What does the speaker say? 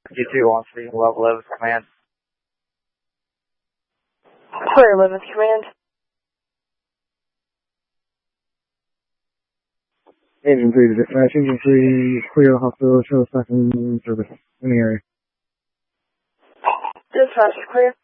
Q2 on speaking level 11 command. Clear 11th command. Engine 3 to dispatch. Engine 3, clear the hospital, show second service in the area. Dispatch, clear.